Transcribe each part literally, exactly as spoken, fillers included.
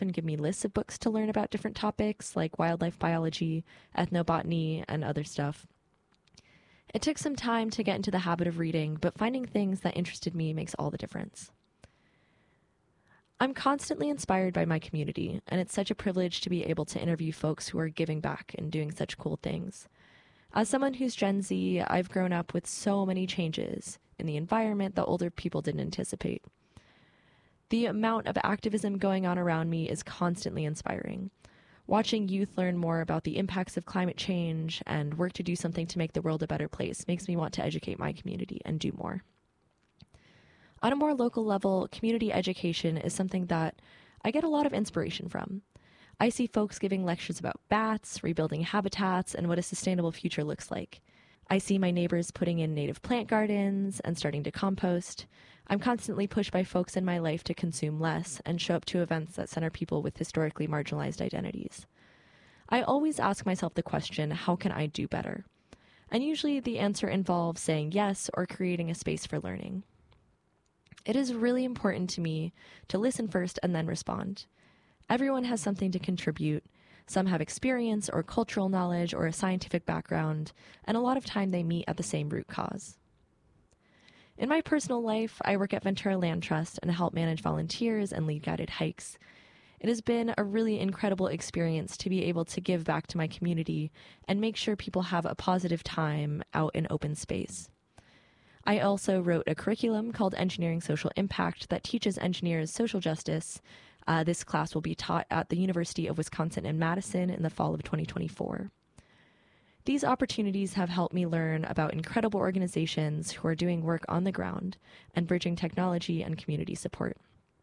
often give me lists of books to learn about different topics like wildlife biology, ethnobotany, and other stuff. It took some time to get into the habit of reading, but finding things that interested me makes all the difference. I'm constantly inspired by my community, and it's such a privilege to be able to interview folks who are giving back and doing such cool things. As someone who's Gen Z, I've grown up with so many changes in the environment that older people didn't anticipate. The amount of activism going on around me is constantly inspiring. Watching youth learn more about the impacts of climate change and work to do something to make the world a better place makes me want to educate my community and do more. On a more local level, community education is something that I get a lot of inspiration from. I see folks giving lectures about bats, rebuilding habitats, and what a sustainable future looks like. I see my neighbors putting in native plant gardens and starting to compost. I'm constantly pushed by folks in my life to consume less and show up to events that center people with historically marginalized identities. I always ask myself the question, how can I do better? And usually the answer involves saying yes or creating a space for learning. It is really important to me to listen first and then respond. Everyone has something to contribute. Some have experience or cultural knowledge or a scientific background, and a lot of time they meet at the same root cause. In my personal life, I work at Ventura Land Trust and help manage volunteers and lead guided hikes. It has been a really incredible experience to be able to give back to my community and make sure people have a positive time out in open space. I also wrote a curriculum called Engineering Social Impact that teaches engineers social justice. Uh, this class will be taught at the University of Wisconsin in Madison in the fall of twenty twenty-four. These opportunities have helped me learn about incredible organizations who are doing work on the ground and bridging technology and community support.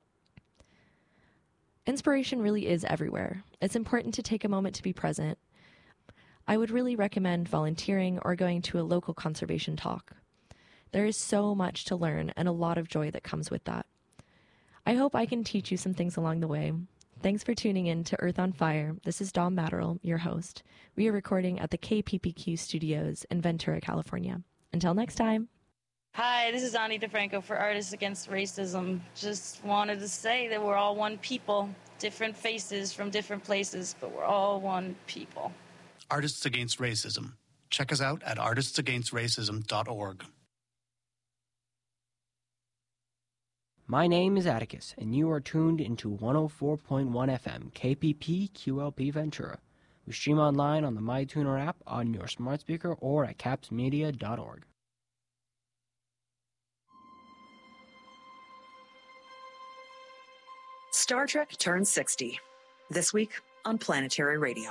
Inspiration really is everywhere. It's important to take a moment to be present. I would really recommend volunteering or going to a local conservation talk. There is so much to learn and a lot of joy that comes with that. I hope I can teach you some things along the way. Thanks for tuning in to Earth on Fire. This is Dom Matterall, your host. We are recording at the K P P Q studios in Ventura, California. Until next time. Hi, this is Ani DeFranco for Artists Against Racism. Just wanted to say that we're all one people, different faces from different places, but we're all one people. Artists Against Racism. Check us out at artists against racism dot org. My name is Atticus, and you are tuned into one oh four point one F M, K P P Q L P Ventura. We stream online on the MyTuner app, on your smart speaker, or at caps media dot org. Star Trek turns sixty, this week on Planetary Radio.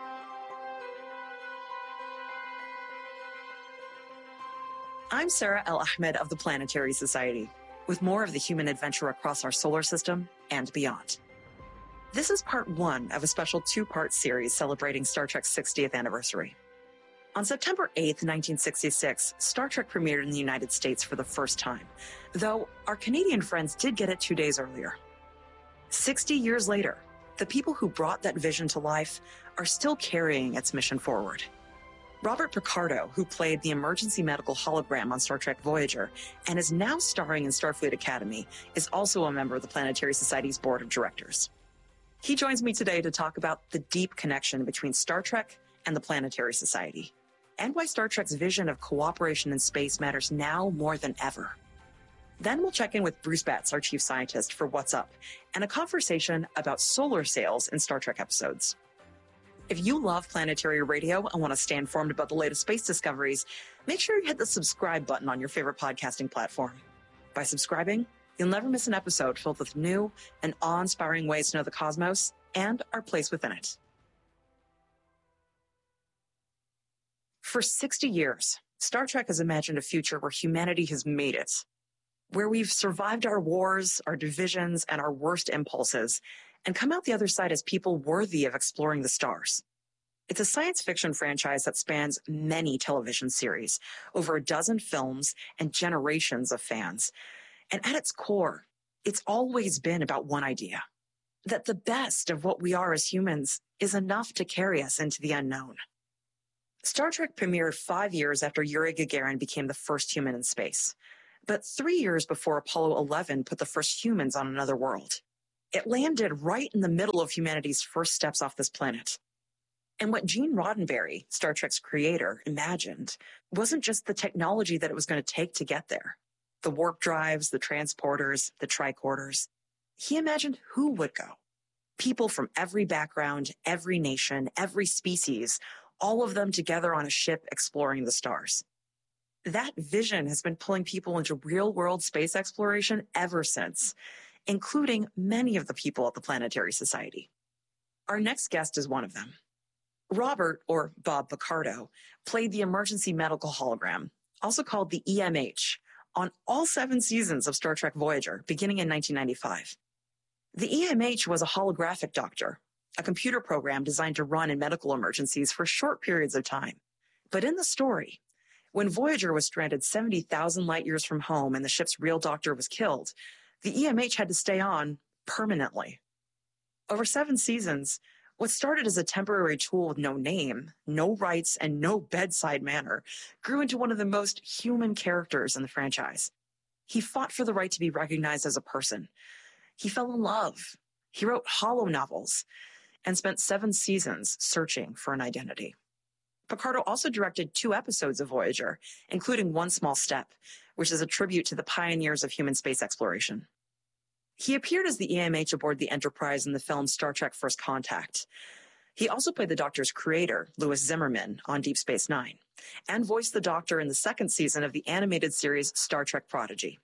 I'm Sarah El-Ahmed of the Planetary Society, with more of the human adventure across our solar system and beyond. This is part one of a special two-part series celebrating Star Trek's sixtieth anniversary. On September eighth, nineteen sixty-six, Star Trek premiered in the United States for the first time, though our Canadian friends did get it two days earlier. sixty years later, the people who brought that vision to life are still carrying its mission forward. Robert Picardo, who played the emergency medical hologram on Star Trek Voyager and is now starring in Starfleet Academy, is also a member of the Planetary Society's board of directors. He joins me today to talk about the deep connection between Star Trek and the Planetary Society, and why Star Trek's vision of cooperation in space matters now more than ever. Then we'll check in with Bruce Betts, our chief scientist, for What's Up, and a conversation about solar sails in Star Trek episodes. If you love Planetary Radio and want to stay informed about the latest space discoveries, make sure you hit the subscribe button on your favorite podcasting platform. By subscribing, you'll never miss an episode filled with new and awe-inspiring ways to know the cosmos and our place within it. For sixty years, Star Trek has imagined a future where humanity has made it, where we've survived our wars, our divisions, and our worst impulses, and come out the other side as people worthy of exploring the stars. It's a science fiction franchise that spans many television series, over a dozen films, and generations of fans. And at its core, it's always been about one idea, that the best of what we are as humans is enough to carry us into the unknown. Star Trek premiered five years after Yuri Gagarin became the first human in space, but three years before Apollo eleven put the first humans on another world. It landed right in the middle of humanity's first steps off this planet. And what Gene Roddenberry, Star Trek's creator, imagined wasn't just the technology that it was going to take to get there. The warp drives, the transporters, the tricorders. He imagined who would go. People from every background, every nation, every species, all of them together on a ship exploring the stars. That vision has been pulling people into real-world space exploration ever since, including many of the people at the Planetary Society. Our next guest is one of them. Robert, or Bob Picardo, played the emergency medical hologram, also called the E M H, on all seven seasons of Star Trek Voyager, beginning in nineteen ninety-five. The E M H was a holographic doctor, a computer program designed to run in medical emergencies for short periods of time. But in the story, when Voyager was stranded seventy thousand light years from home and the ship's real doctor was killed, the E M H had to stay on permanently. Over seven seasons, what started as a temporary tool with no name, no rights, and no bedside manner grew into one of the most human characters in the franchise. He fought for the right to be recognized as a person. He fell in love. He wrote holo novels and spent seven seasons searching for an identity. Picardo also directed two episodes of Voyager, including One Small Step, which is a tribute to the pioneers of human space exploration. He appeared as the E M H aboard the Enterprise in the film Star Trek First Contact. He also played the Doctor's creator, Louis Zimmerman, on Deep Space Nine, and voiced the Doctor in the second season of the animated series Star Trek Prodigy.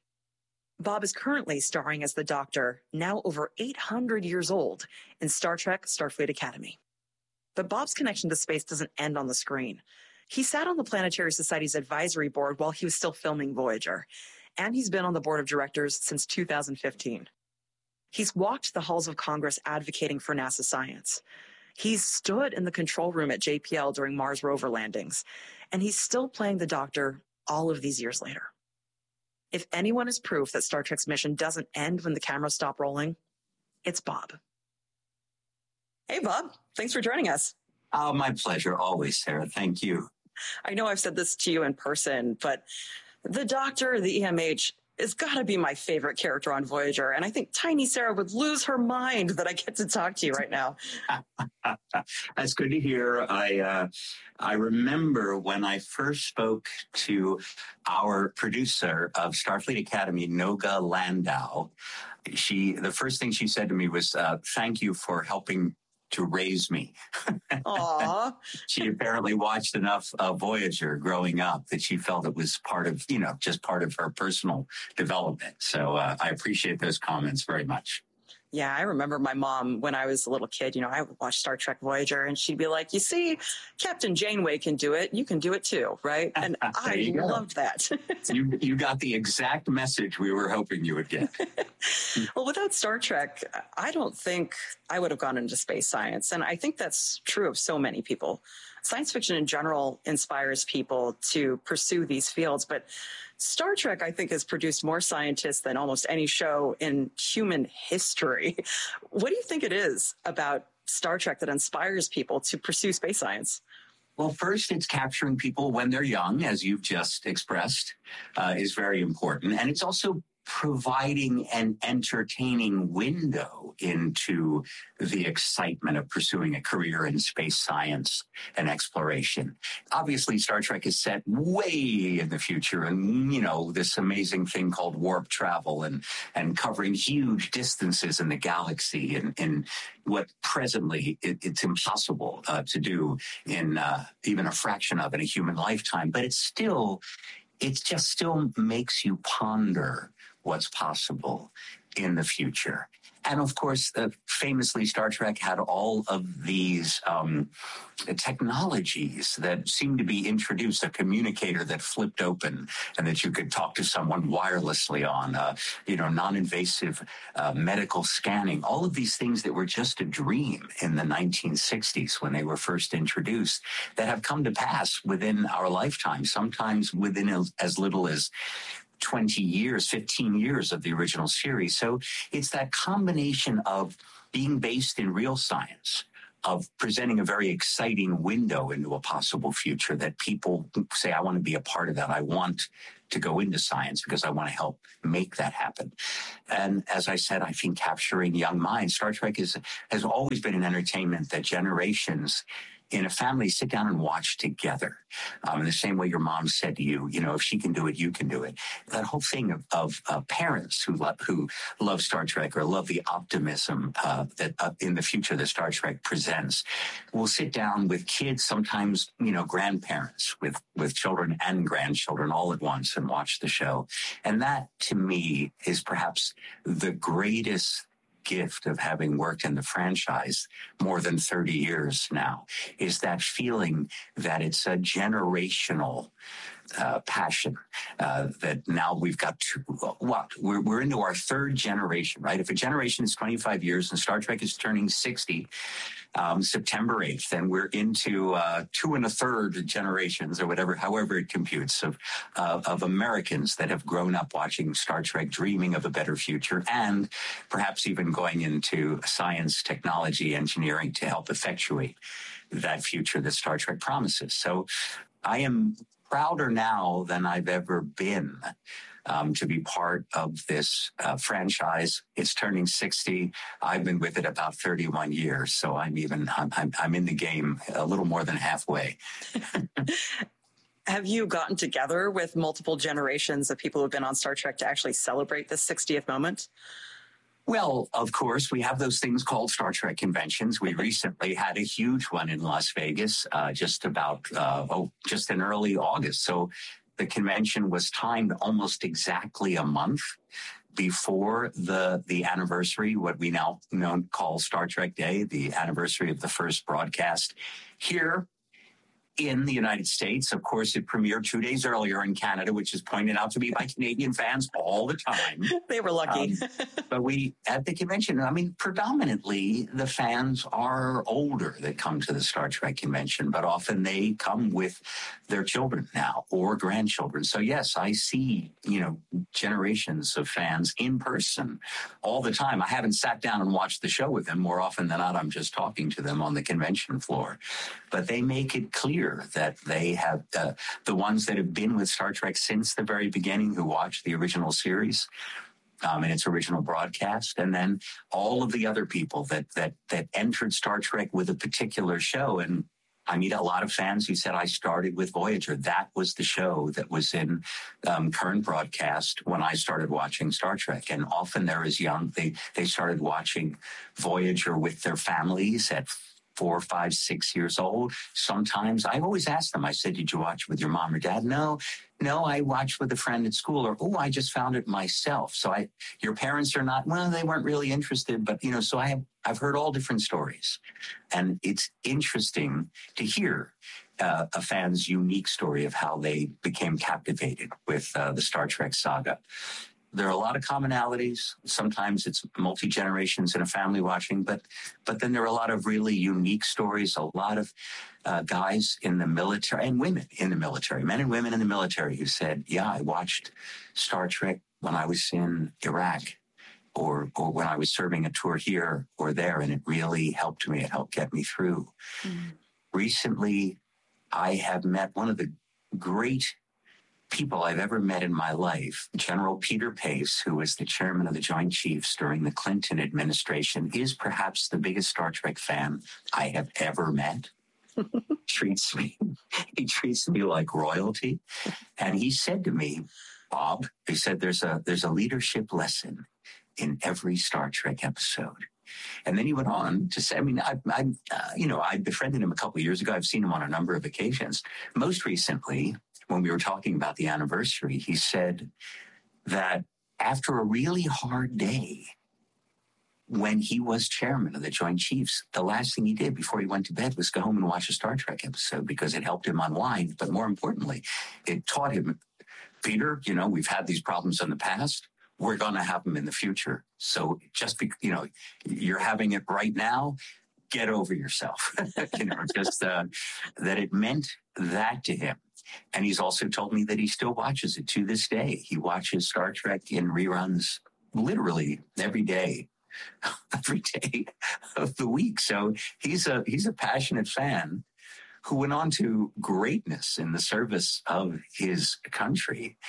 Bob is currently starring as the Doctor, now over eight hundred years old, in Star Trek Starfleet Academy. But Bob's connection to space doesn't end on the screen. He sat on the Planetary Society's advisory board while he was still filming Voyager, and he's been on the board of directors since two thousand fifteen. He's walked the halls of Congress advocating for NASA science. He's stood in the control room at J P L during Mars rover landings, and he's still playing the Doctor all of these years later. If anyone is proof that Star Trek's mission doesn't end when the cameras stop rolling, it's Bob. Hey, Bob. Thanks for joining us. Oh, my pleasure. Always, Sarah. Thank you. I know I've said this to you in person, but the Doctor, the E M H, has got to be my favorite character on Voyager. And I think tiny Sarah would lose her mind that I get to talk to you right now. That's good to hear. I uh, I remember when I first spoke to our producer of Starfleet Academy, Noga Landau. She the first thing she said to me was, uh, "Thank you for helping to raise me." Aww. She apparently watched enough uh, Voyager growing up that she felt it was part of, you know, just part of her personal development. So uh, I appreciate those comments very much. Yeah, I remember my mom when I was a little kid, you know, I would watch Star Trek Voyager and she'd be like, you see, Captain Janeway can do it. You can do it too, right? And I loved that. you you got the exact message we were hoping you would get. Well, without Star Trek, I don't think I would have gone into space science. And I think that's true of so many people. Science fiction in general inspires people to pursue these fields, but Star Trek, I think, has produced more scientists than almost any show in human history. What do you think it is about Star Trek that inspires people to pursue space science? Well, first, it's capturing people when they're young, as you've just expressed, uh, is very important. And it's also providing an entertaining window into the excitement of pursuing a career in space science and exploration. Obviously, Star Trek is set way in the future and, you know, this amazing thing called warp travel and, and covering huge distances in the galaxy and, and what presently it, it's impossible uh, to do in uh, even a fraction of in a human lifetime. But it's still, it just still makes you ponder what's possible in the future. And of course, uh, famously, Star Trek had all of these um, technologies that seemed to be introduced, a communicator that flipped open and that you could talk to someone wirelessly on, uh, you know, non-invasive uh, medical scanning, all of these things that were just a dream in the nineteen sixties when they were first introduced that have come to pass within our lifetime, sometimes within as, as little as twenty years, fifteen years of the original series. So it's that combination of being based in real science, of presenting a very exciting window into a possible future that people say, I want to be a part of that. I want to go into science because I want to help make that happen. And as I said, I think capturing young minds, Star Trek is has always been an entertainment that generations in a family sit down and watch together. Um, in the same way your mom said to you, you know, if she can do it, you can do it. That whole thing of, of uh, parents who love, who love Star Trek or love the optimism uh, that uh, in the future that Star Trek presents, will sit down with kids, sometimes, you know, grandparents with, with children and grandchildren all at once and watch the show. And that, to me, is perhaps the greatest gift of having worked in the franchise more than thirty years now, is that feeling that it's a generational uh, passion uh, that now we've got to, what, we're, we're into our third generation, right? If a generation is twenty-five years and Star Trek is turning sixty, um, September eighth, then we're into uh, two and a third generations or whatever, however it computes, of, uh, of Americans that have grown up watching Star Trek, dreaming of a better future, and perhaps even going into science, technology, engineering to help effectuate that future that Star Trek promises. So I am prouder now than I've ever been um, to be part of this uh, franchise. It's turning sixty. I've been with it about thirty-one years, so I'm even I'm, I'm, I'm in the game a little more than halfway. Have you gotten together with multiple generations of people who've been on Star Trek to actually celebrate this sixtieth moment? Well, of course, we have those things called Star Trek conventions. We recently had a huge one in Las Vegas, uh, just about, uh, oh, just in early August. So the convention was timed almost exactly a month before the the anniversary, what we now know call Star Trek Day, the anniversary of the first broadcast here in the United States. Of course, it premiered two days earlier in Canada, which is pointed out to me by Canadian fans all the time. They were lucky. Um, but we, at the convention, I mean, predominantly the fans are older that come to the Star Trek convention, but often they come with their children now or grandchildren. So yes, I see, you know, generations of fans in person all the time. I haven't sat down and watched the show with them. More often than not, I'm just talking to them on the convention floor. But they make it clear that they have uh, the ones that have been with Star Trek since the very beginning, who watched the original series um, in its original broadcast, and then all of the other people that that that entered Star Trek with a particular show. And I meet a lot of fans who said, I started with Voyager. That was the show that was in um, current broadcast when I started watching Star Trek. And often they're as young, they they started watching Voyager with their families at four, five, six years old. Sometimes I always ask them, I said, did you watch with your mom or dad? No, no, I watched with a friend at school, or, oh, I just found it myself. So I, your parents are not, well, they weren't really interested, but, you know, so I have, I've heard all different stories. And it's interesting to hear uh, a fan's unique story of how they became captivated with uh, the Star Trek saga. There are a lot of commonalities. Sometimes it's multi-generations in a family watching, but but then there are a lot of really unique stories, a lot of uh, guys in the military and women in the military, men and women in the military who said, yeah, I watched Star Trek when I was in Iraq or or when I was serving a tour here or there, and it really helped me. It helped get me through. Mm. Recently, I have met one of the great people I've ever met in my life. General Peter Pace, who was the chairman of the Joint Chiefs during the Clinton administration, is perhaps the biggest Star Trek fan I have ever met. treats me, he treats me like royalty. And he said to me, Bob, he said, there's a, there's a leadership lesson in every Star Trek episode. And then he went on to say, I mean, I, I uh, you know, I befriended him a couple of years ago. I've seen him on a number of occasions. Most recently, when we were talking about the anniversary, he said that after a really hard day, when he was chairman of the Joint Chiefs, the last thing he did before he went to bed was go home and watch a Star Trek episode because it helped him unwind. But more importantly, it taught him, Peter, you know, we've had these problems in the past. We're going to have them in the future. So just, be, you know, you're having it right now. Get over yourself. you know, just uh, that it meant that to him. And he's also told me that he still watches it to this day. He watches Star Trek in reruns literally every day, every day of the week. So he's a he's a passionate fan who went on to greatness in the service of his country.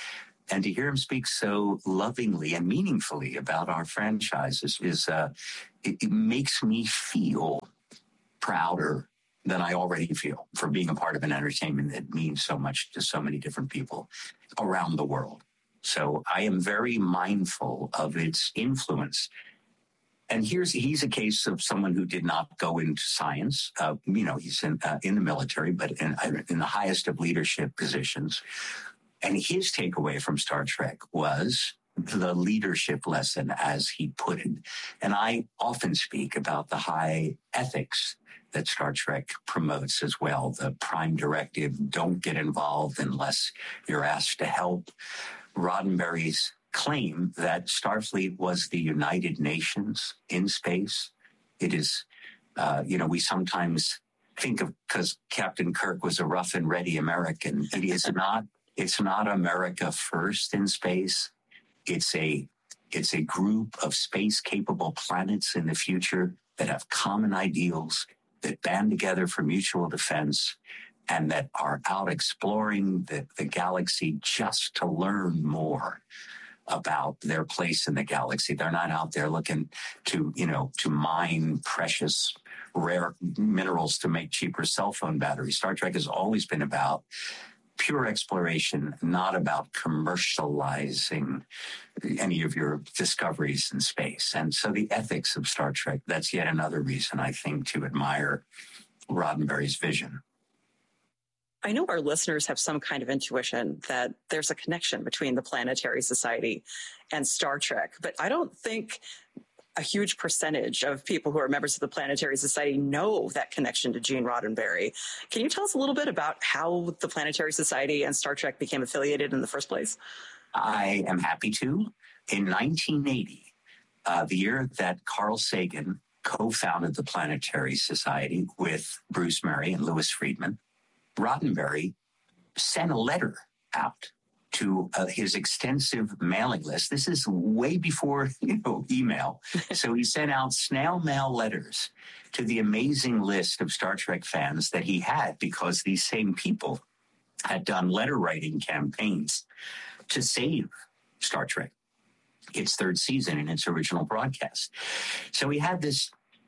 and to hear him speak so lovingly and meaningfully about our franchises is, uh, it, it makes me feel prouder than I already feel for being a part of an entertainment that means so much to so many different people around the world. So I am very mindful of its influence. And here's he's a case of someone who did not go into science. Uh, you know, he's in uh, in the military, but in, in the highest of leadership positions. And his takeaway from Star Trek was the leadership lesson, as he put it. And I often speak about the high ethics that Star Trek promotes as well. The prime directive, don't get involved unless you're asked to help. Roddenberry's claim that Starfleet was the United Nations in space. It is, uh, you know, we sometimes think of, because Captain Kirk was a rough and ready American. It is not, it's not America first in space. It's a, it's a group of space-capable planets in the future that have common ideals, that band together for mutual defense, and that are out exploring the, the galaxy just to learn more about their place in the galaxy. They're not out there looking to, you know, to mine precious, rare minerals to make cheaper cell phone batteries. Star Trek has always been about pure exploration, not about commercializing any of your discoveries in space. And so the ethics of Star Trek, that's yet another reason, I think, to admire Roddenberry's vision. I know our listeners have some kind of intuition that there's a connection between the Planetary Society and Star Trek, but I don't think a huge percentage of people who are members of the Planetary Society know that connection to Gene Roddenberry. Can you tell us a little bit about how the Planetary Society and Star Trek became affiliated in the first place? I am happy to. In nineteen eighty, uh, the year that Carl Sagan co-founded the Planetary Society with Bruce Murray and Louis Friedman, Roddenberry sent a letter out to uh, his extensive mailing list. This is way before, you know, email. So he sent out snail mail letters to the amazing list of Star Trek fans that he had, because these same people had done letter writing campaigns to save Star Trek, its third season in its original broadcast. So he had this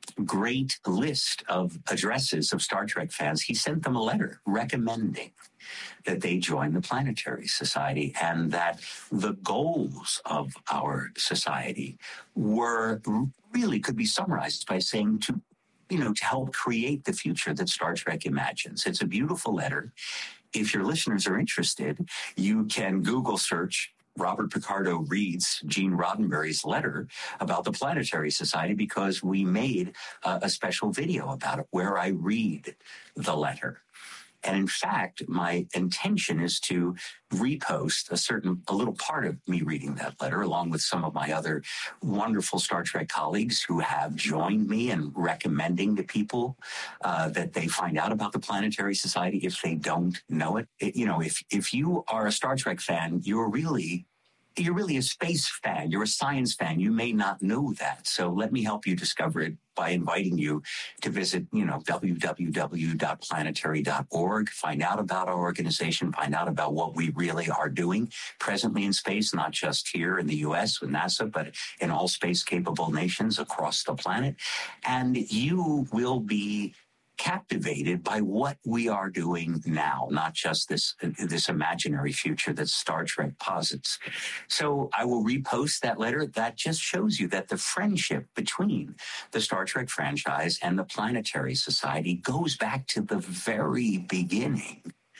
great list of addresses of Star Trek fans. He sent them a letter recommending that they join the Planetary Society, and that the goals of our society were really could be summarized by saying to, you know, to help create the future that Star Trek imagines. It's a beautiful letter. If your listeners are interested, you can Google search Robert Picardo reads Gene Roddenberry's letter about the Planetary Society, because we made uh, a special video about it where I read the letter. And in fact, my intention is to repost a certain, a little part of me reading that letter, along with some of my other wonderful Star Trek colleagues who have joined me in recommending to people uh, that they find out about the Planetary Society if they don't know it. it. You know, if, if you are a Star Trek fan, you're really You're really a space fan. You're a science fan. You may not know that. So let me help you discover it by inviting you to visit, you know, w w w dot planetary dot org. Find out about our organization. Find out about what we really are doing presently in space, not just here in the U S with NASA, but in all space-capable nations across the planet. And you will be captivated by what we are doing now, not just this this imaginary future that Star Trek posits. So I will repost that letter. That just shows you that the friendship between the Star Trek franchise and the Planetary Society goes back to the very beginning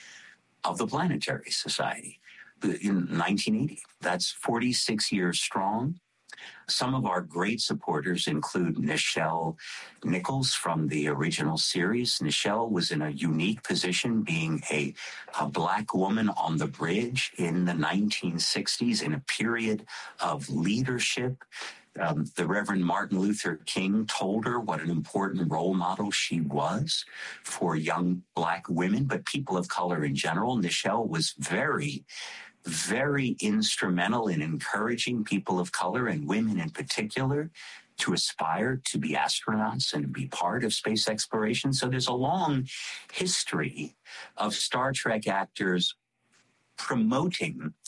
of the Planetary Society in nineteen eighty. That's forty-six years strong. Some of our great supporters include Nichelle Nichols from the original series. Nichelle was in a unique position, being a, a Black woman on the bridge in the nineteen sixties in a period of leadership. Um, the Reverend Martin Luther King told her what an important role model she was for young Black women, but people of color in general. Nichelle was very very instrumental in encouraging people of color and women in particular to aspire to be astronauts and to be part of space exploration. So there's a long history of Star Trek actors promoting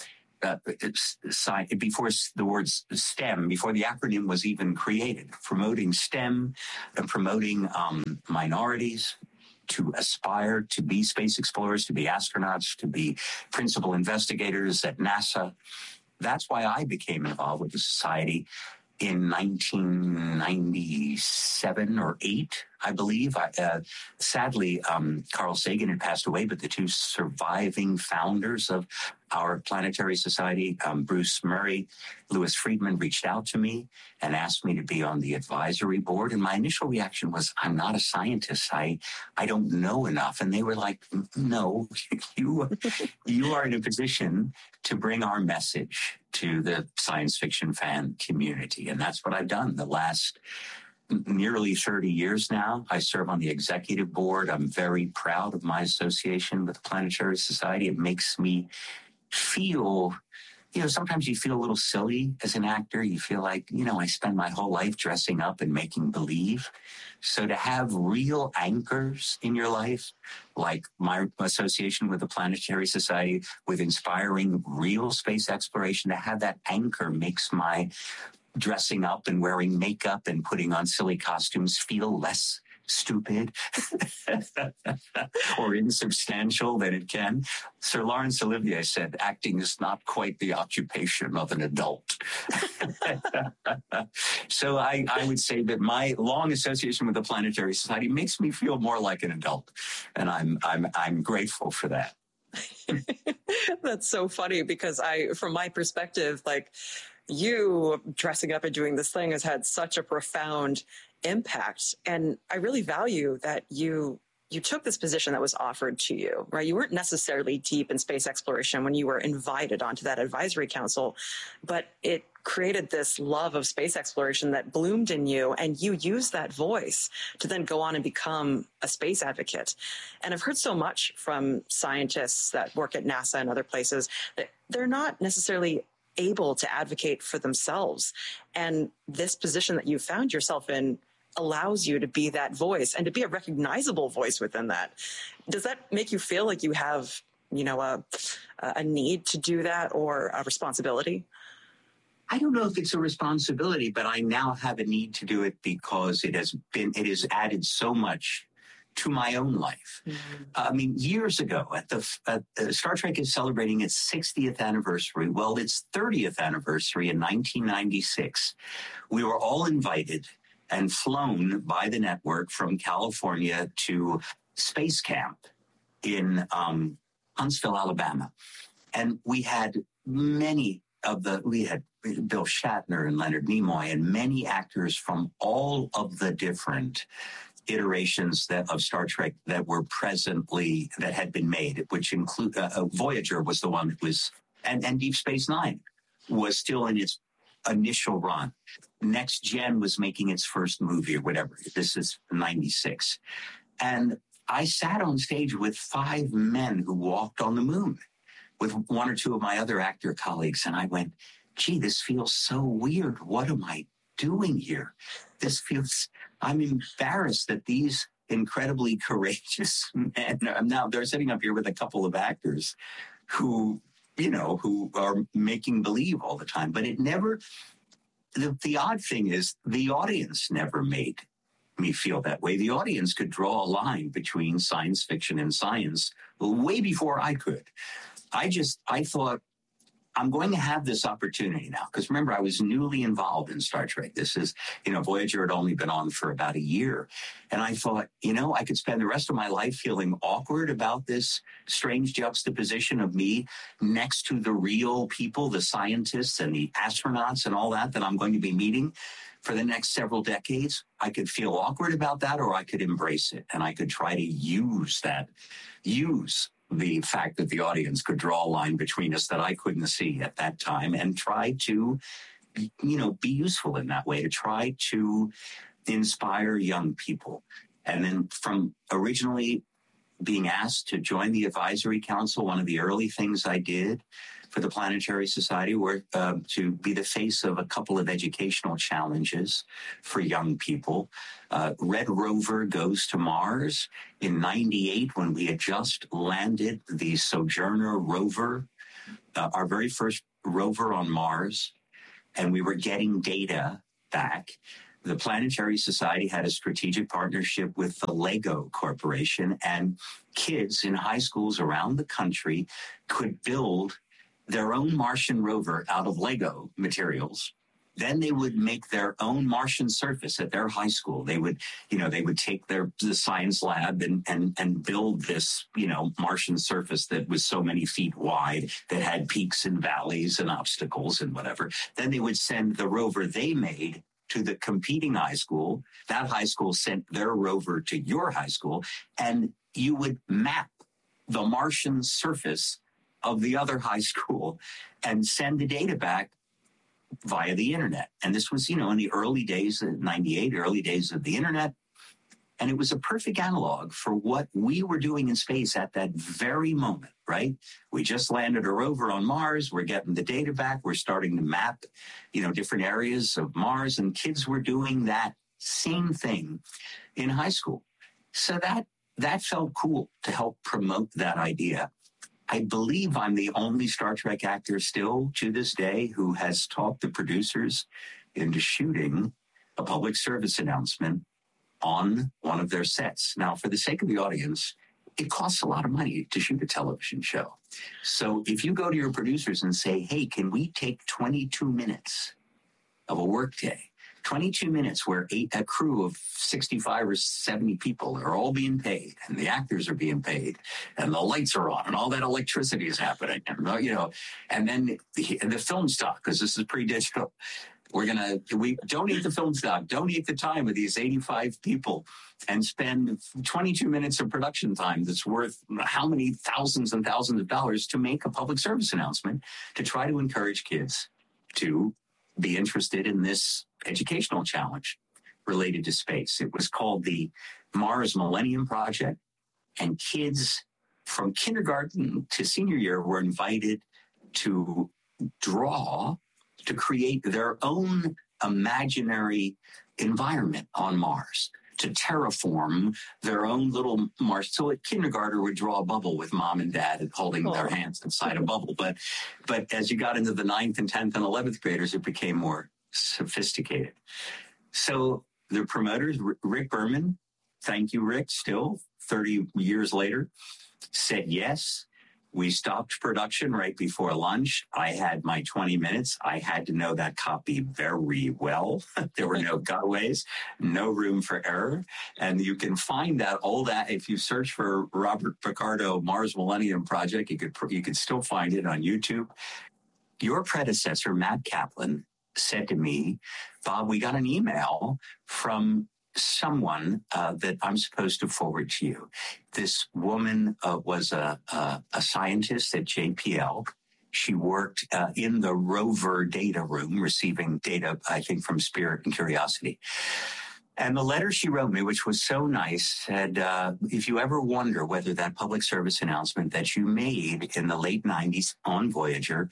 uh, sci- before the word STEM, before the acronym was even created, promoting STEM and promoting um, minorities to aspire to be space explorers, to be astronauts, to be principal investigators at NASA. That's why I became involved with the society in nineteen ninety-seven or eight, I believe. I, uh, sadly, um, Carl Sagan had passed away, but the two surviving founders of our planetary society, um, Bruce Murray, Lewis Friedman, reached out to me and asked me to be on the advisory board. And my initial reaction was, I'm not a scientist. I, I don't know enough. And they were like, no, you, you are in a position to bring our message to the science fiction fan community. And that's what I've done the last nearly thirty years now. I serve on the executive board. I'm very proud of my association with the Planetary Society. It makes me feel, you know, sometimes you feel a little silly as an actor. You feel like, you know, I spend my whole life dressing up and making believe. So to have real anchors in your life, like my association with the Planetary Society, with inspiring real space exploration, to have that anchor makes my dressing up and wearing makeup and putting on silly costumes feel less stupid or insubstantial than it can. Sir Laurence Olivier said, acting is not quite the occupation of an adult. So I, I would say that my long association with the Planetary Society makes me feel more like an adult. And I'm, I'm, I'm grateful for that. That's so funny because I, from my perspective, like, you dressing up and doing this thing has had such a profound impact. And I really value that you you took this position that was offered to you, right? You weren't necessarily deep in space exploration when you were invited onto that advisory council, but it created this love of space exploration that bloomed in you, and you used that voice to then go on and become a space advocate. And I've heard so much from scientists that work at NASA and other places that they're not necessarily able to advocate for themselves. And this position that you found yourself in allows you to be that voice and to be a recognizable voice within that. Does that make you feel like you have, you know, a, a need to do that or a responsibility? I don't know if it's a responsibility, but I now have a need to do it because it has been, it has added so much to my own life. Mm-hmm. I mean, years ago, at the at, uh, Star Trek is celebrating its sixtieth anniversary. Well, its thirtieth anniversary in nineteen ninety-six. We were all invited and flown by the network from California to Space Camp in um, Huntsville, Alabama. And we had many of the, we had Bill Shatner and Leonard Nimoy and many actors from all of the different iterations that of Star Trek that were presently, that had been made, which include, uh, uh, Voyager was the one that was, and, and Deep Space Nine was still in its initial run. Next Gen was making its first movie or whatever. This is ninety-six. And I sat on stage with five men who walked on the moon with one or two of my other actor colleagues. And I went, gee, this feels so weird. What am I doing here? This feels, I'm embarrassed that these incredibly courageous men, now they're sitting up here with a couple of actors who, you know, who are making believe all the time. But it never, the, the odd thing is the audience never made me feel that way. The audience could draw a line between science fiction and science way before I could. I just, I thought, I'm going to have this opportunity now. Because remember, I was newly involved in Star Trek. This is, you know, Voyager had only been on for about a year. And I thought, you know, I could spend the rest of my life feeling awkward about this strange juxtaposition of me next to the real people, the scientists and the astronauts and all that, that I'm going to be meeting for the next several decades. I could feel awkward about that, or I could embrace it. And I could try to use that, use the fact that the audience could draw a line between us that I couldn't see at that time, and try to, you know, be useful in that way, to try to inspire young people. And then from originally being asked to join the advisory council, one of the early things I did for the Planetary Society were uh, to be the face of a couple of educational challenges for young people. Uh, Red Rover Goes to Mars in ninety-eight, when we had just landed the Sojourner rover, uh, our very first rover on Mars and we were getting data back, the Planetary Society had a strategic partnership with the Lego Corporation, and kids in high schools around the country could build their own Martian rover out of Lego materials. Then they would make their own Martian surface at their high school. They would, you know, they would take their the science lab and and and build this, you know, Martian surface that was so many feet wide, that had peaks and valleys and obstacles and whatever. Then they would send the rover they made to the competing high school. That high school sent their rover to your high school, and you would map the Martian surface of the other high school and send the data back via the internet. And this was, you know, in the early days of ninety-eight, early days of the internet. And it was a perfect analog for what we were doing in space at that very moment, right? We just landed a rover on Mars. We're getting the data back. We're starting to map, you know, different areas of Mars, and kids were doing that same thing in high school. So that, that felt cool to help promote that idea. I believe I'm the only Star Trek actor still to this day who has talked the producers into shooting a public service announcement on one of their sets. Now, for the sake of the audience, it costs a lot of money to shoot a television show. So if you go to your producers and say, hey, can we take twenty-two minutes of a workday, twenty-two minutes where eight, a crew of sixty-five or seventy people are all being paid, and the actors are being paid, and the lights are on, and all that electricity is happening, and, you know, and then the, the film stock, because this is pre-digital. We're going to, we donate the film stock, donate the time of these eighty-five people, and spend twenty-two minutes of production time that's worth how many thousands and thousands of dollars to make a public service announcement to try to encourage kids to be interested in this educational challenge related to space. It was called the Mars Millennium Project, and kids from kindergarten to senior year were invited to draw, to create their own imaginary environment on Mars, to terraform their own little Mars. So a kindergartner would draw a bubble with mom and dad holding oh. their hands inside a bubble. But, but as you got into the ninth and tenth and eleventh graders, it became more sophisticated. So the promoters, Rick Berman, thank you, Rick, still thirty years later, said yes. We stopped production right before lunch. I had my twenty minutes. I had to know that copy very well. There were no cutaways, no room for error. And you can find that all that if you search for Robert Picardo Mars Millennium Project, you could you could still find it on YouTube. Your predecessor, Matt Kaplan, said to me, Bob, we got an email from someone uh, that I'm supposed to forward to you. This woman uh, was a, a, a scientist at J P L. She worked uh, in the rover data room, receiving data, I think, from Spirit and Curiosity. And the letter she wrote me, which was so nice, said, uh, if you ever wonder whether that public service announcement that you made in the late nineties on Voyager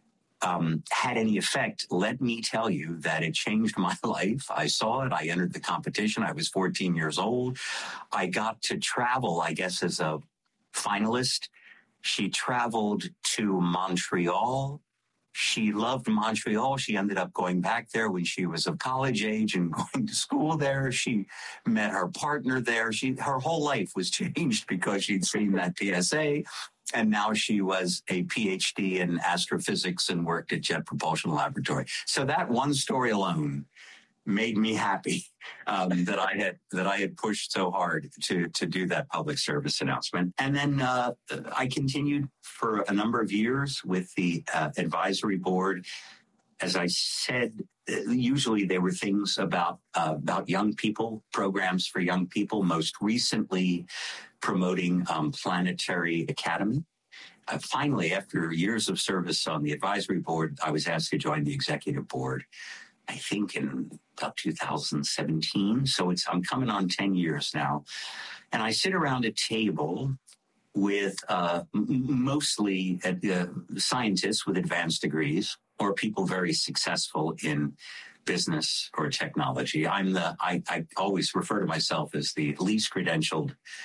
Um, had any effect, let me tell you that it changed my life. I saw it. I entered the competition. I was fourteen years old. I got to travel, I guess, as a finalist. She traveled to Montreal. She loved Montreal. She ended up going back there when she was of college age and going to school there. She met her partner there. She, her whole life was changed because she'd seen that P S A. And now she was a P H D in astrophysics and worked at Jet Propulsion Laboratory. So that one story alone made me happy um, that I had that I had pushed so hard to to do that public service announcement. And then uh, I continued for a number of years with the uh, advisory board. As I said, usually there were things about uh, about young people, programs for young people. Most recently, promoting um, Planetary Academy. Uh, finally, after years of service on the advisory board, I was asked to join the executive board, I think in about two thousand seventeen. So it's I'm coming on ten years now. And I sit around a table with uh, m- mostly uh, scientists with advanced degrees or people very successful in business or technology. I'm the, I, I always refer to myself as the least credentialed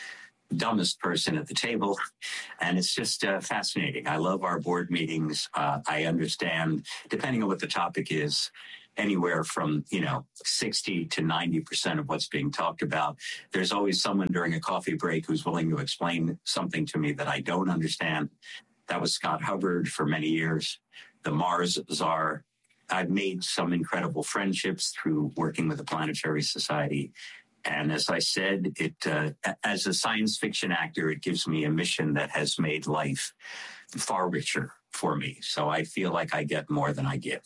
dumbest person at the table. And it's just uh, fascinating. I love our board meetings. Uh, I understand, depending on what the topic is, anywhere from, you know, sixty to ninety percent of what's being talked about. There's always someone during a coffee break who's willing to explain something to me that I don't understand. That was Scott Hubbard for many years, the Mars czar. I've made some incredible friendships through working with the Planetary Society. And as I said, it uh, as a science fiction actor, it gives me a mission that has made life far richer for me. So I feel like I get more than I give.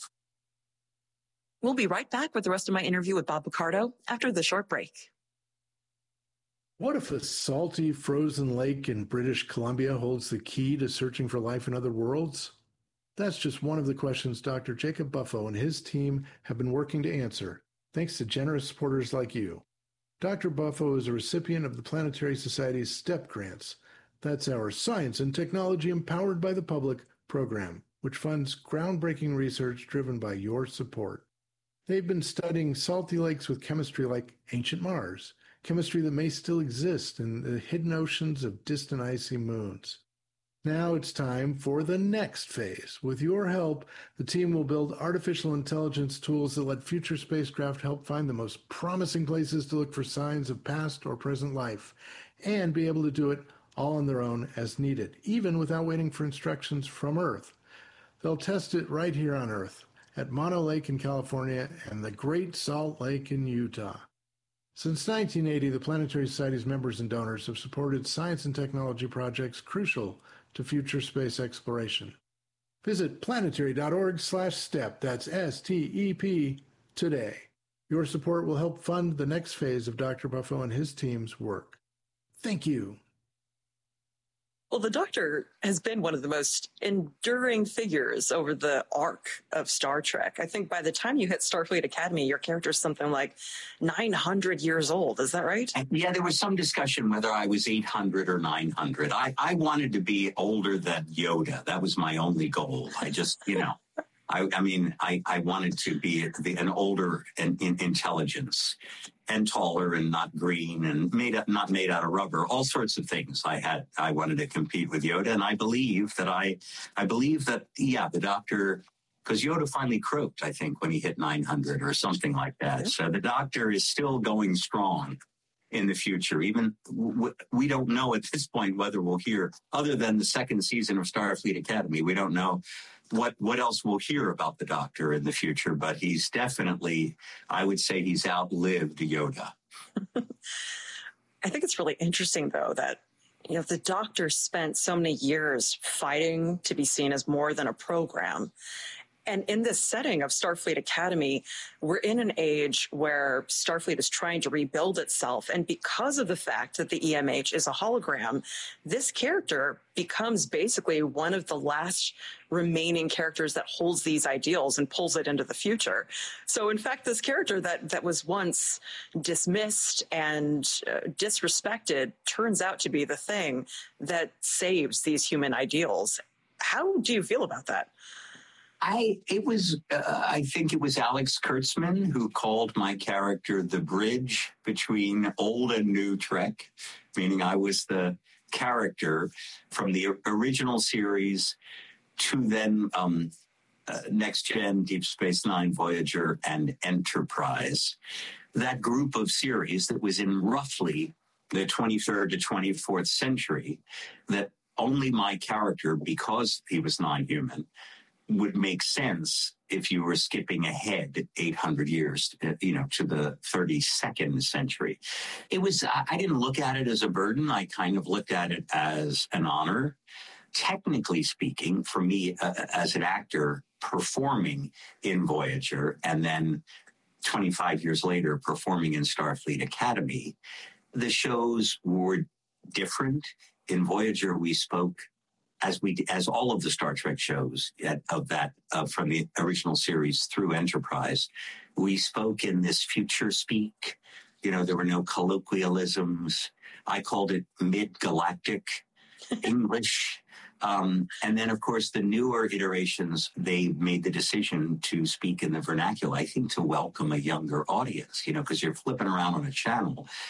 We'll be right back with the rest of my interview with Bob Picardo after the short break. What if a salty, frozen lake in British Columbia holds the key to searching for life in other worlds? That's just one of the questions Doctor Jacob Buffo and his team have been working to answer, thanks to generous supporters like you. Doctor Buffo is a recipient of the Planetary Society's STEP grants. That's our Science and Technology Empowered by the Public program, which funds groundbreaking research driven by your support. They've been studying salty lakes with chemistry like ancient Mars, chemistry that may still exist in the hidden oceans of distant icy moons. Now it's time for the next phase. With your help, the team will build artificial intelligence tools that let future spacecraft help find the most promising places to look for signs of past or present life, and be able to do it all on their own as needed, even without waiting for instructions from Earth. They'll test it right here on Earth, at Mono Lake in California and the Great Salt Lake in Utah. Since nineteen eighty, the Planetary Society's members and donors have supported science and technology projects crucial to future space exploration. Visit planetary.org slash step, that's S T E P, today. Your support will help fund the next phase of Doctor Buffo and his team's work. Thank you. Well, the Doctor has been one of the most enduring figures over the arc of Star Trek. I think by the time you hit Starfleet Academy, your character's something like nine hundred years old. Is that right? Yeah, there was some discussion whether I was eight hundred or nine hundred. I, I wanted to be older than Yoda. That was my only goal. I just, you know, I, I mean, I, I wanted to be the, an older in, in intelligence and taller and not green and made up, not made out of rubber, all sorts of things. I had, I wanted to compete with Yoda. And I believe that I, I believe that, yeah, the Doctor, because Yoda finally croaked, I think, when he hit nine hundred or something like that. So the Doctor is still going strong in the future. Even w- we don't know at this point whether we'll hear, other than the second season of Starfleet Academy, we don't know what what else we'll hear about the Doctor in the future. But he's definitely, I would say he's outlived Yoda. I think it's really interesting, though, that you know the Doctor spent so many years fighting to be seen as more than a program. And in this setting of Starfleet Academy, we're in an age where Starfleet is trying to rebuild itself. And because of the fact that the E M H is a hologram, this character becomes basically one of the last remaining characters that holds these ideals and pulls it into the future. So in fact, this character that, that was once dismissed and uh, disrespected turns out to be the thing that saves these human ideals. How do you feel about that? I it was uh, I think it was Alex Kurtzman who called my character the bridge between old and new Trek, meaning I was the character from the original series to then um, uh, Next Gen, Deep Space Nine, Voyager, and Enterprise. That group of series that was in roughly the twenty-third to twenty-fourth century, that only my character, because he was non-human, would make sense if you were skipping ahead eight hundred years, you know, to the thirty-second century. It was, I didn't look at it as a burden. I kind of looked at it as an honor. Technically speaking, for me, uh, as an actor performing in Voyager and then twenty-five years later performing in Starfleet Academy, the shows were different. In Voyager, we spoke As we, as all of the Star Trek shows at, of that, uh, from the original series through Enterprise, we spoke in this future speak. You know, there were no colloquialisms. I called it mid-galactic English. Um, and then, of course, the newer iterations, they made the decision to speak in the vernacular, I think, to welcome a younger audience, you know, because you're flipping around on a channel.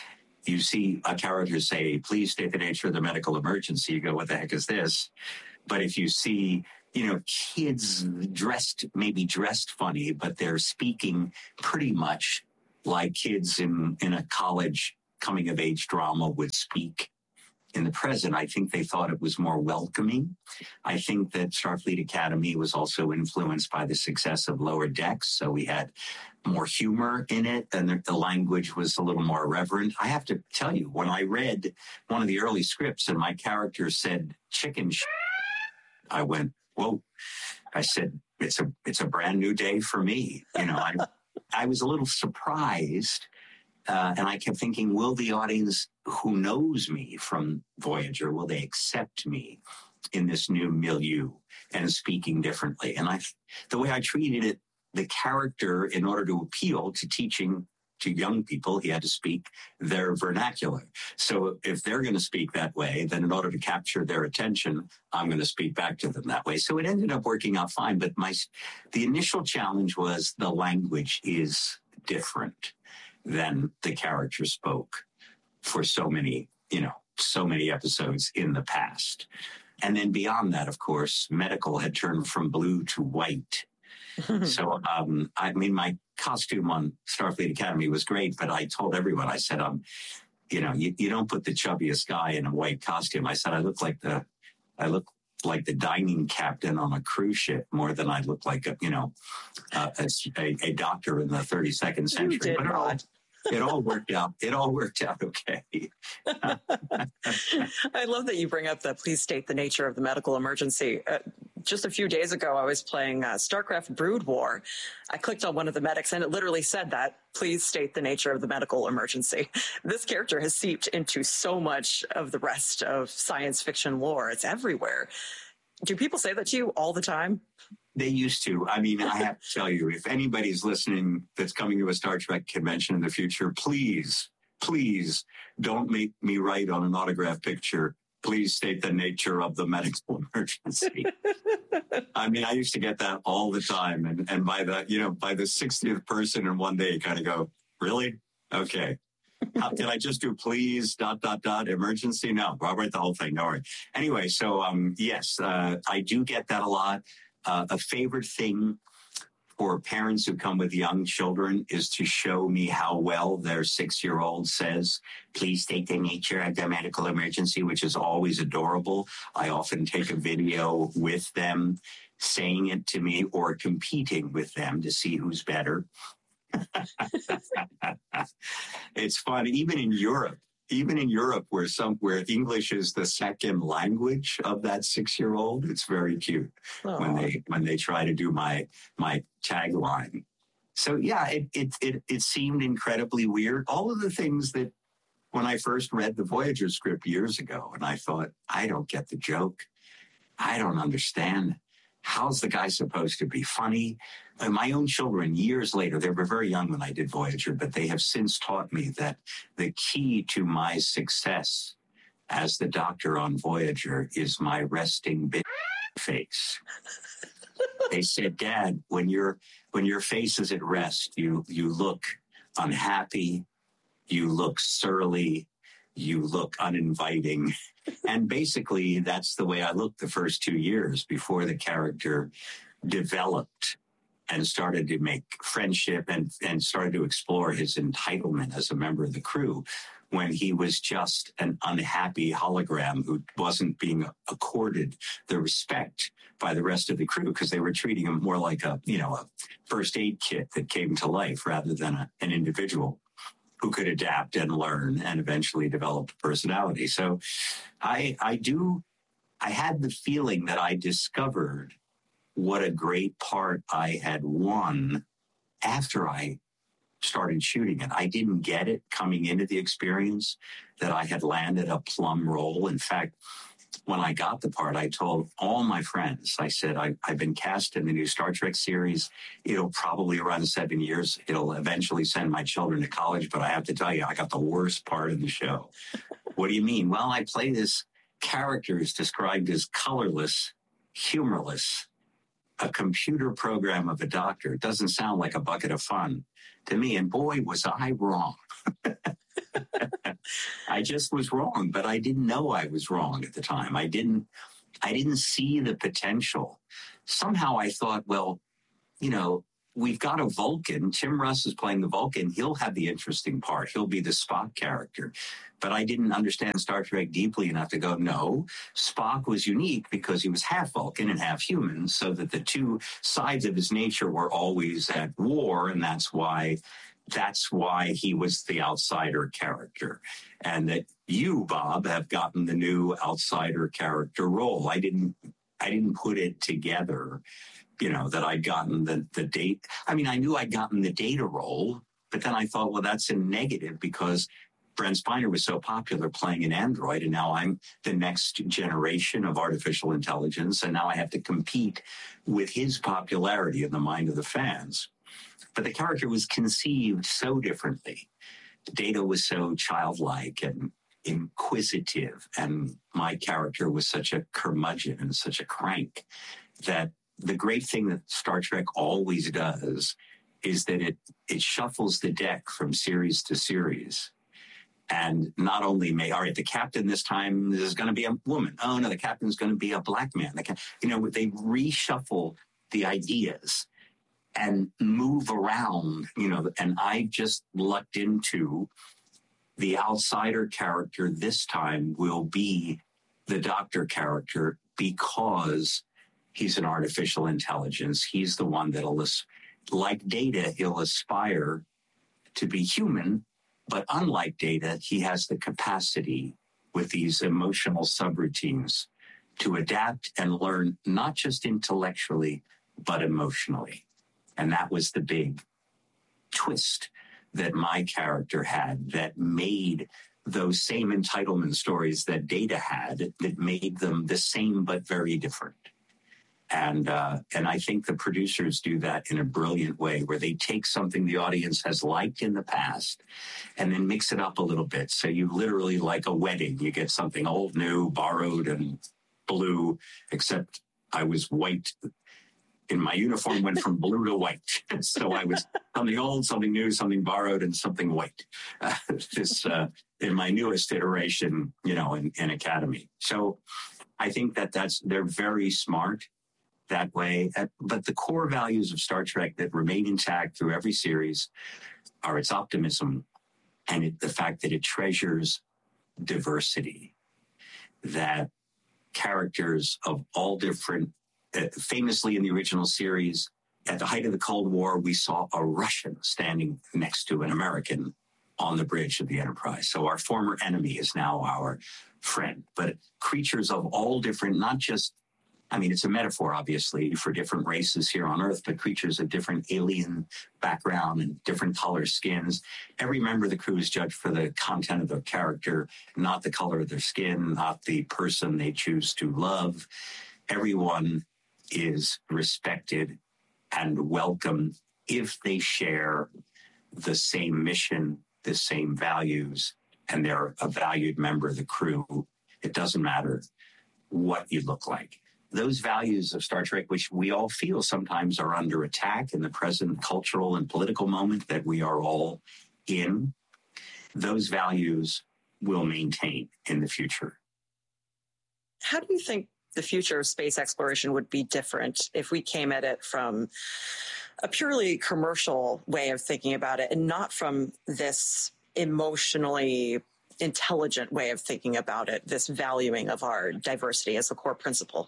you see a character say, please state the nature of the medical emergency, you go, what the heck is this? But if you see, you know, kids dressed, maybe dressed funny, but they're speaking pretty much like kids in, in a college coming of age drama would speak in the present, I think they thought it was more welcoming. I think that Starfleet Academy was also influenced by the success of Lower Decks. So we had more humor in it, and the, the language was a little more irreverent. I have to tell you, when I read one of the early scripts and my character said chicken sh-, I went, whoa. I said, it's a it's a brand new day for me. You know, I I was a little surprised. Uh, and I kept thinking, will the audience who knows me from Voyager, will they accept me in this new milieu and speaking differently? And I, the way I treated it, the character, in order to appeal to teaching to young people, he had to speak their vernacular. So if they're going to speak that way, then in order to capture their attention, I'm going to speak back to them that way. So it ended up working out fine. But my, the initial challenge was the language is different than the character spoke for so many, you know, so many episodes in the past. And then beyond that, of course, medical had turned from blue to white. So, um, I mean, my costume on Starfleet Academy was great, but I told everyone, I said, um, you know, you, you don't put the chubbiest guy in a white costume. I said, I look like the, I look like the dining captain on a cruise ship more than I look like a, you know, uh, a, a doctor in the thirty-second century. You did but it all, not. it all worked out. It all worked out okay. I love that you bring up the please state the nature of the medical emergency. Uh, just a few days ago, I was playing uh, StarCraft Brood War. I clicked on one of the medics and it literally said that, please state the nature of the medical emergency. This character has seeped into so much of the rest of science fiction lore. It's everywhere. Do people say that to you all the time? They used to. I mean, I have to tell you, if anybody's listening that's coming to a Star Trek convention in the future, please, please don't make me write on an autograph picture, please state the nature of the medical emergency. I mean, I used to get that all the time. And, and by the, you know, by the sixtieth person in one day, you kind of go, really? Okay. How, can I just do please, dot, dot, dot, emergency? No, I'll write the whole thing. No worry. Anyway, so um, yes, uh, I do get that a lot. Uh, a favorite thing for parents who come with young children is to show me how well their six-year-old says, please state the nature of the medical emergency, which is always adorable. I often take a video with them saying it to me or competing with them to see who's better. It's fun. Even in Europe, even in Europe, where some where English is the second language of that six-year-old, it's very cute Aww. when they when they try to do my my tagline. So yeah, it it it it seemed incredibly weird. All of the things that when I first read the Voyager script years ago, and I thought, I don't get the joke. I don't understand. How's the guy supposed to be funny? And my own children, years later, they were very young when I did Voyager, but they have since taught me that the key to my success as the doctor on Voyager is my resting bitch face. They said, Dad, when your when your face is at rest, you you look unhappy, you look surly, you look uninviting. And basically, that's the way I looked the first two years before the character developed and started to make friendship and, and started to explore his entitlement as a member of the crew, when he was just an unhappy hologram who wasn't being accorded the respect by the rest of the crew because they were treating him more like a, you know, a first aid kit that came to life rather than a, an individual who could adapt and learn and eventually develop a personality. So I, I do, I had the feeling that I discovered what a great part I had won after I started shooting it. I didn't get it coming into the experience that I had landed a plum role. In fact, when I got the part, I told all my friends, I said, I, I've been cast in the new Star Trek series. It'll probably run seven years. It'll eventually send my children to college. But I have to tell you, I got the worst part of the show. What do you mean? Well, I play this character who's described as colorless, humorless, a computer program of a doctor. It doesn't sound like a bucket of fun to me. And boy, was I wrong. I just was wrong, but I didn't know I was wrong at the time. I didn't, I didn't see the potential. Somehow I thought, well, you know, we've got a Vulcan. Tim Russ is playing the Vulcan. He'll have the interesting part. He'll be the Spock character. But I didn't understand Star Trek deeply enough to go, no, Spock was unique because he was half Vulcan and half human, so that the two sides of his nature were always at war. And that's why that's why he was the outsider character. And that you, Bob, have gotten the new outsider character role. I didn't I didn't put it together, you know, that I'd gotten the, the date. I mean, I knew I'd gotten the Data role, but then I thought, well, that's a negative because Brent Spiner was so popular playing an android, and now I'm the next generation of artificial intelligence, and now I have to compete with his popularity in the mind of the fans. But the character was conceived so differently. Data was so childlike and inquisitive, and my character was such a curmudgeon and such a crank that the great thing that Star Trek always does is that it it shuffles the deck from series to series. And not only may, all right, the captain this time is going to be a woman. Oh, no, the captain's going to be a black man. The, you know, they reshuffle the ideas and move around, you know, and I just lucked into the outsider character this time will be the Doctor character because he's an artificial intelligence. He's the one that'll, like Data, he'll aspire to be human, but unlike Data, he has the capacity with these emotional subroutines to adapt and learn, not just intellectually, but emotionally. And that was the big twist that my character had that made those same entitlement stories that Data had, that made them the same but very different. And uh, and I think the producers do that in a brilliant way, where they take something the audience has liked in the past and then mix it up a little bit. So you literally, like a wedding, you get something old, new, borrowed, and blue, except I was white. In my uniform went from blue to white. So I was something old, something new, something borrowed, and something white. Uh, this uh, in my newest iteration, you know, in, in Academy. So I think that that's they're very smart that way. But the core values of Star Trek that remain intact through every series are its optimism and it, the fact that it treasures diversity, that characters of all different, uh, famously in the original series, at the height of the Cold War, we saw a Russian standing next to an American on the bridge of the Enterprise. So our former enemy is now our friend. But creatures of all different, not just, I mean, it's a metaphor, obviously, for different races here on Earth, but creatures of different alien background and different color skins. Every member of the crew is judged for the content of their character, not the color of their skin, not the person they choose to love. Everyone is respected and welcome if they share the same mission, the same values, and they're a valued member of the crew. It doesn't matter what you look like. Those values of Star Trek, which we all feel sometimes are under attack in the present cultural and political moment that we are all in, those values will maintain in the future. How do you think the future of space exploration would be different if we came at it from a purely commercial way of thinking about it and not from this emotionally intelligent way of thinking about it, this valuing of our diversity as a core principle?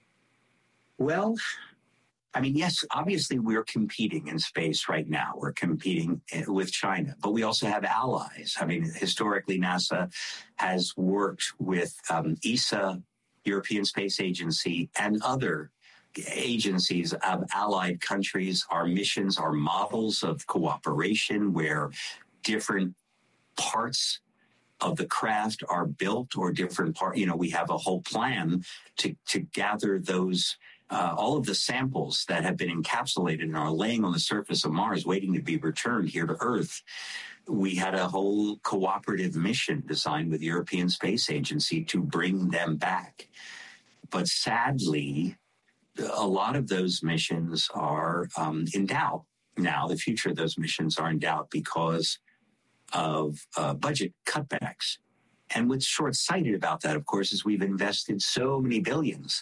Well, I mean, yes, obviously we're competing in space right now. We're competing with China, but we also have allies. I mean, historically, NASA has worked with um, E S A, European Space Agency, and other agencies of allied countries. Our missions are models of cooperation where different parts of the craft are built or different part. You know, we have a whole plan to, to gather those Uh, all of the samples that have been encapsulated and are laying on the surface of Mars waiting to be returned here to Earth. We had a whole cooperative mission designed with the European Space Agency to bring them back. But sadly, a lot of those missions are um, in doubt now. The future of those missions are in doubt because of uh, budget cutbacks. And what's short-sighted about that, of course, is we've invested so many billions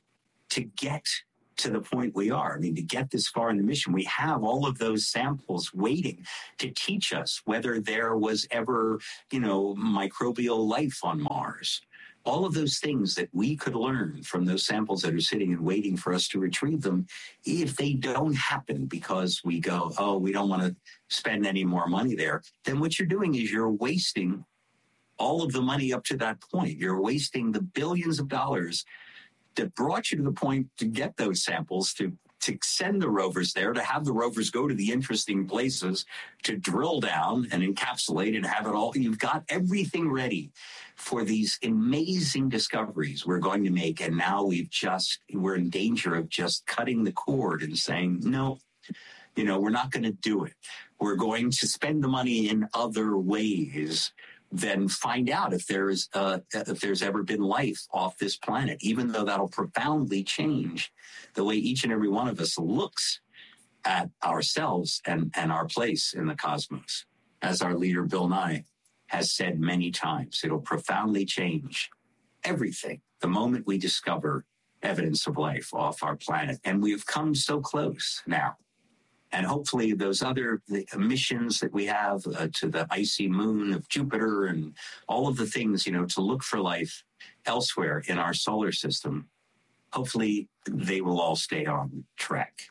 to get to the point we are. I mean, to get this far in the mission, we have all of those samples waiting to teach us whether there was ever, you know, microbial life on Mars. All of those things that we could learn from those samples that are sitting and waiting for us to retrieve them, if they don't happen because we go, oh, we don't want to spend any more money there, then what you're doing is you're wasting all of the money up to that point. You're wasting the billions of dollars that brought you to the point to get those samples, to, to send the rovers there, to have the rovers go to the interesting places, to drill down and encapsulate and have it all. You've got everything ready for these amazing discoveries we're going to make. And now we've just, we're in danger of just cutting the cord and saying, no, you know, we're not going to do it. We're going to spend the money in other ways, then find out if there's uh, if there's ever been life off this planet, even though that'll profoundly change the way each and every one of us looks at ourselves and, and our place in the cosmos. As our leader, Bill Nye, has said many times, it'll profoundly change everything the moment we discover evidence of life off our planet. And we've come so close now. And hopefully those other the missions that we have uh, to the icy moon of Jupiter and all of the things, you know, to look for life elsewhere in our solar system, hopefully they will all stay on track.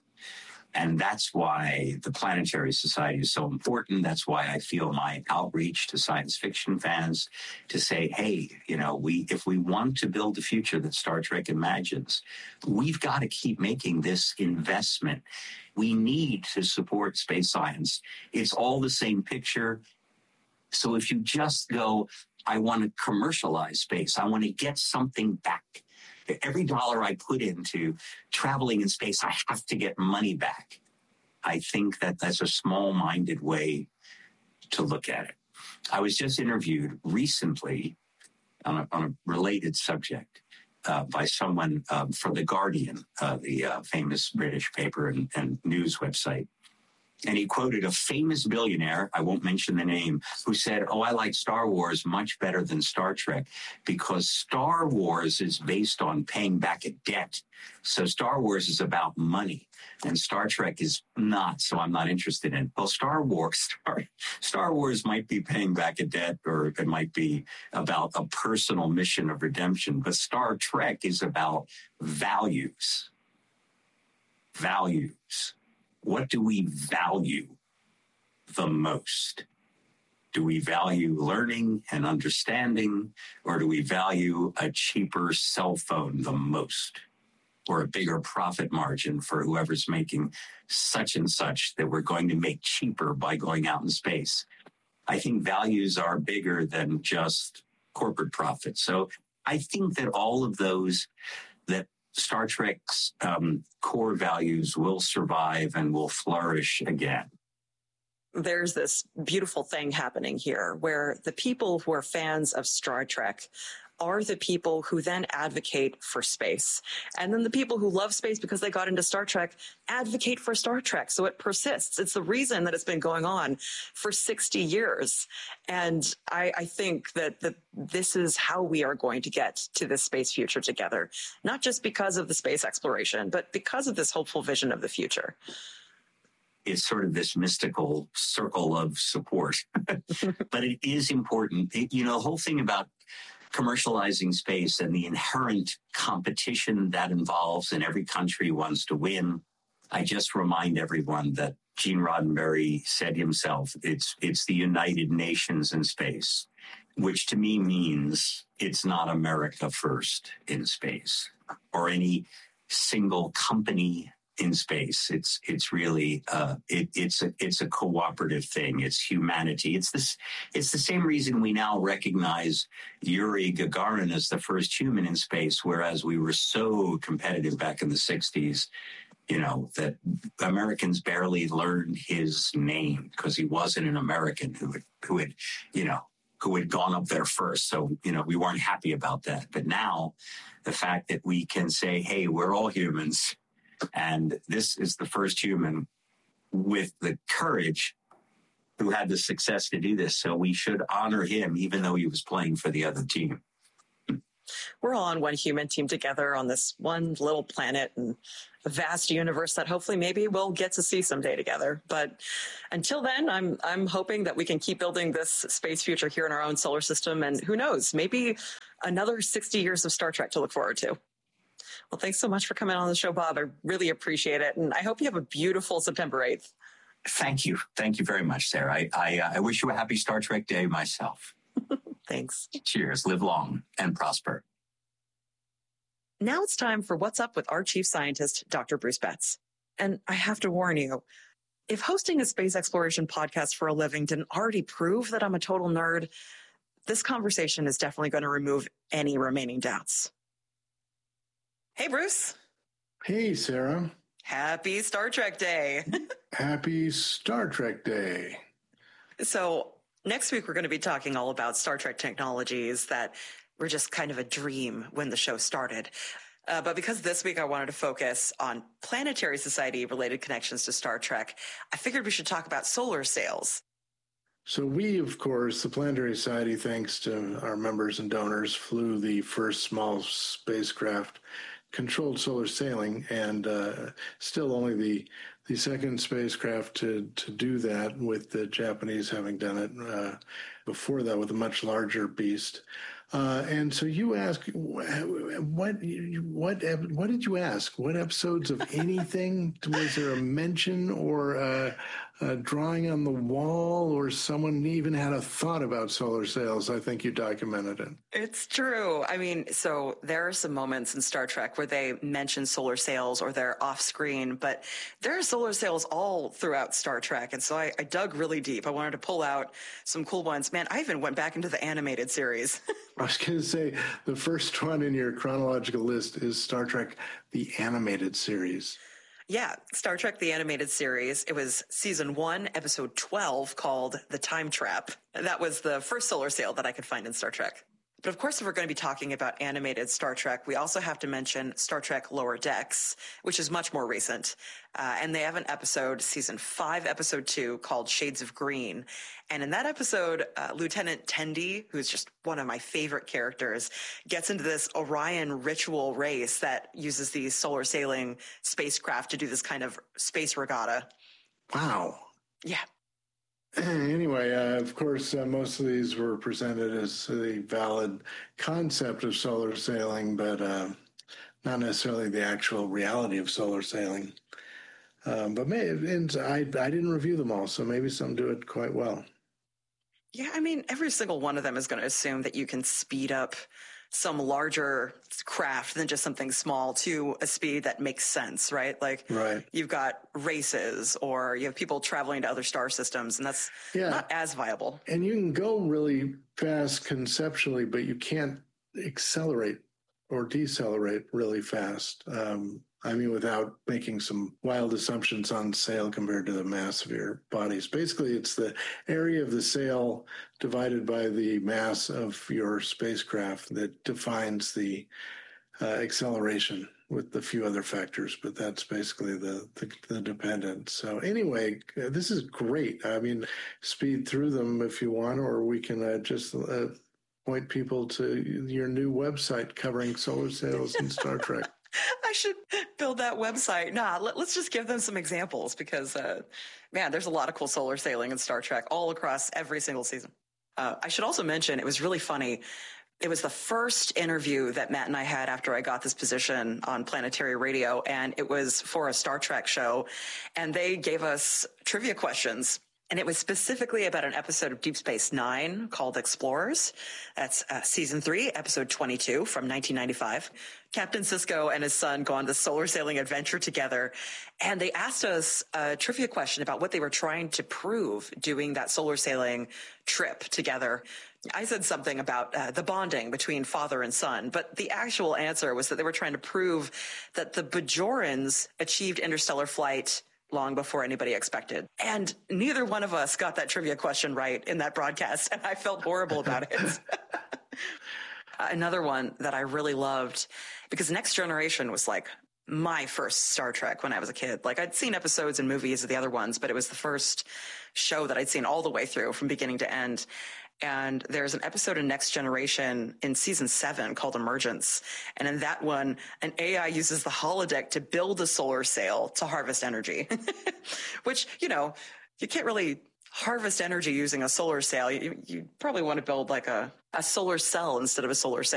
And that's why the Planetary Society is so important. That's why I feel my outreach to science fiction fans to say, hey, you know, we if we want to build the future that Star Trek imagines, we've got to keep making this investment. We need to support space science. It's all the same picture. So if you just go, I want to commercialize space, I want to get something back. Every dollar I put into traveling in space, I have to get money back. I think that that's a small-minded way to look at it. I was just interviewed recently on a, on a related subject uh, by someone um, from The Guardian, uh, the uh, famous British paper and, and news website. And he quoted a famous billionaire, I won't mention the name, who said, oh, I like Star Wars much better than Star Trek because Star Wars is based on paying back a debt. So Star Wars is about money and Star Trek is not, so I'm not interested in. Well, Star Wars, Star, Star Wars might be paying back a debt or it might be about a personal mission of redemption, but Star Trek is about values. Values. What do we value the most? Do we value learning and understanding, or do we value a cheaper cell phone the most, or a bigger profit margin for whoever's making such and such that we're going to make cheaper by going out in space? I think values are bigger than just corporate profit. So I think that all of those that Star Trek's um, core values will survive and will flourish again. There's this beautiful thing happening here where the people who are fans of Star Trek are the people who then advocate for space. And then the people who love space because they got into Star Trek advocate for Star Trek. So it persists. It's the reason that it's been going on for sixty years. And I, I think that, that this is how we are going to get to this space future together, not just because of the space exploration, but because of this hopeful vision of the future. It's sort of this mystical circle of support, but it is important. It, you know, the whole thing about commercializing space and the inherent competition that involves, and every country wants to win. I just remind everyone that Gene Roddenberry said himself, it's it's the United Nations in space, which to me means it's not America first in space or any single company in space. It's it's really uh, it, it's a it's a cooperative thing. It's humanity. It's this. It's the same reason we now recognize Yuri Gagarin as the first human in space, whereas we were so competitive back in the sixties. You know that Americans barely learned his name because he wasn't an American who had who had you know who had gone up there first. So you know we weren't happy about that. But now, the fact that we can say, "Hey, we're all humans." And this is the first human with the courage who had the success to do this. So we should honor him, even though he was playing for the other team. We're all on one human team together on this one little planet and a vast universe that hopefully maybe we'll get to see someday together. But until then, I'm I'm hoping that we can keep building this space future here in our own solar system. And who knows, maybe another sixty years of Star Trek to look forward to. Well, thanks so much for coming on the show, Bob. I really appreciate it. And I hope you have a beautiful September eighth. Thank you. Thank you very much, Sarah. I, I, uh, I wish you a happy Star Trek Day myself. Thanks. Cheers. Live long and prosper. Now it's time for What's Up with our chief scientist, Doctor Bruce Betts. And I have to warn you, if hosting a space exploration podcast for a living didn't already prove that I'm a total nerd, this conversation is definitely going to remove any remaining doubts. Hey, Bruce. Hey, Sarah. Happy Star Trek Day. Happy Star Trek Day. So next week, we're going to be talking all about Star Trek technologies that were just kind of a dream when the show started. Uh, but because this week I wanted to focus on Planetary Society related connections to Star Trek, I figured we should talk about solar sails. So we, of course, the Planetary Society, thanks to our members and donors, flew the first small spacecraft controlled solar sailing, and uh, still only the the second spacecraft to, to do that, with the Japanese having done it uh, before that with a much larger beast. Uh, and so you ask, what, what, what, what did you ask? What episodes of anything? Was there a mention or a, a drawing on the wall, or someone even had a thought about solar sails? I think you documented it. It's true. I mean, so there are some moments in Star Trek where they mention solar sails or they're off screen, but there are solar sails all throughout Star Trek. And so I, I dug really deep. I wanted to pull out some cool ones. Man, I even went back into the animated series. I was going to say, the first one in your chronological list is Star Trek, the animated series. Yeah, Star Trek, the animated series. It was season one, episode twelve, called The Time Trap. That was the first solar sail that I could find in Star Trek. But of course, if we're going to be talking about animated Star Trek, we also have to mention Star Trek Lower Decks, which is much more recent. Uh, and they have an episode, season five, episode two, called Shades of Green. And in that episode, uh, Lieutenant Tendi, who's just one of my favorite characters, gets into this Orion ritual race that uses these solar sailing spacecraft to do this kind of space regatta. Wow. Yeah. Anyway, uh, of course, uh, most of these were presented as the valid concept of solar sailing, but uh, not necessarily the actual reality of solar sailing. Um, but maybe, and I, I didn't review them all, so maybe some do it quite well. Yeah, I mean, every single one of them is going to assume that you can speed up some larger craft than just something small to a speed that makes sense, right? Like, right. You've got races, or you have people traveling to other star systems, and that's yeah. not as viable. And you can go really fast conceptually, but you can't accelerate or decelerate really fast. Um, I mean, without making some wild assumptions on sail compared to the mass of your bodies. Basically, it's the area of the sail divided by the mass of your spacecraft that defines the uh, acceleration, with a few other factors, but that's basically the, the, the dependent. So anyway, uh, this is great. I mean, speed through them if you want, or we can uh, just uh, point people to your new website covering solar sails and Star Trek. I should build that website. Nah, let, let's just give them some examples because, uh, man, there's a lot of cool solar sailing in Star Trek all across every single season. Uh, I should also mention, it was really funny. It was the first interview that Matt and I had after I got this position on Planetary Radio, and it was for a Star Trek show, and they gave us trivia questions. And it was specifically about an episode of Deep Space Nine called Explorers. That's uh, season three, episode twenty-two from nineteen ninety-five. Captain Sisko and his son go on this solar sailing adventure together. And they asked us a trivia question about what they were trying to prove doing that solar sailing trip together. I said something about uh, the bonding between father and son, but the actual answer was that they were trying to prove that the Bajorans achieved interstellar flight long before anybody expected. And neither one of us got that trivia question right in that broadcast, and I felt horrible about it. Another one that I really loved, because Next Generation was like my first Star Trek when I was a kid. Like, I'd seen episodes and movies of the other ones, but it was the first show that I'd seen all the way through from beginning to end. And there's an episode in Next Generation in season seven called Emergence. And in that one, an A I uses the holodeck to build a solar sail to harvest energy, which, you know, you can't really harvest energy using a solar sail. You, you probably want to build like a, a solar cell instead of a solar sail.